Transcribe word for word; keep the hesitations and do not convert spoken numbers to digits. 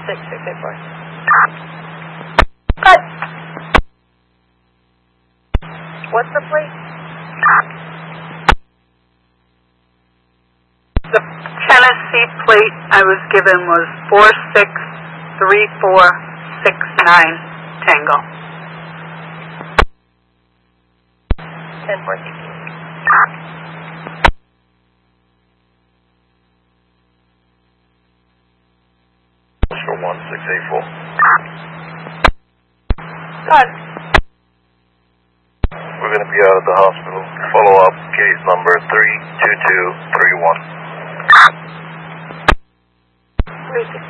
six six eight four. Cut. What's the plate? The Tennessee plate I was given was four six three four six nine Tango. ten four sixteen. For one six eight four. Cut. We're going to be out at the hospital. Follow up case number three two two three one. three six